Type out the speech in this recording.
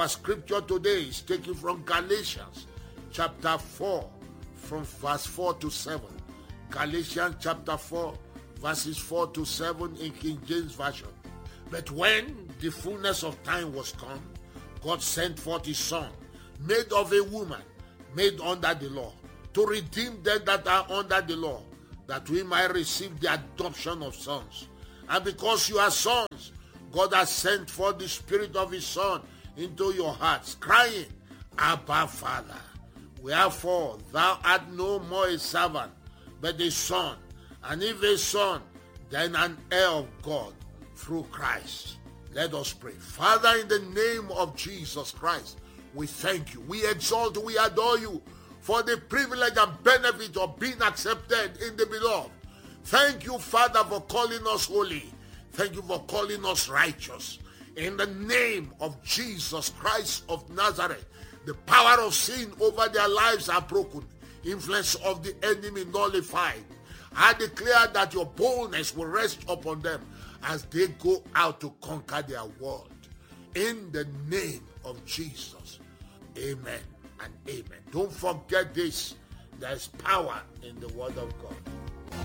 Our scripture today is taken from Galatians chapter 4, from verse 4 to 7. Galatians chapter 4, verses 4 to 7 in King James Version. But when the fullness of time was come, God sent forth his Son, made of a woman, made under the law, to redeem them that are under the law, that we might receive the adoption of sons. And because you are sons, God has sent forth the Spirit of his Son into your hearts, crying, Abba, Father. Wherefore thou art no more a servant, but a son, and if a son, then an heir of God through Christ. Let us pray. Father, in the name of Jesus Christ, we thank you, we exalt you, we adore you for the privilege and benefit of being accepted in the beloved. Thank you, Father, for calling us holy. Thank you for calling us righteous. In the name of Jesus Christ of Nazareth, the power of sin over their lives are broken. Influence of the enemy nullified. I declare that your boldness will rest upon them as they go out to conquer their world. In the name of Jesus. Amen and amen. Don't forget this. There's power in the word of God.